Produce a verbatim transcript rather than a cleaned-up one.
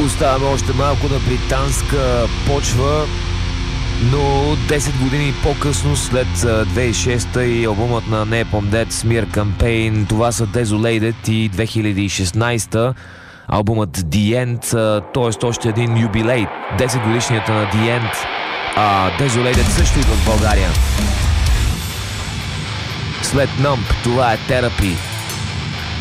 Оставаме още малко на британска почва, но десет години по-късно, след две хиляди и шеста и албумът на Napalm Death Smear Campaign, това са Desolated, и две хиляди и шестнайсета албумът The End, т.е. още един юбилей, десет годишнията на The End. А Desolated също идва в България. След Numb, това е Therapy.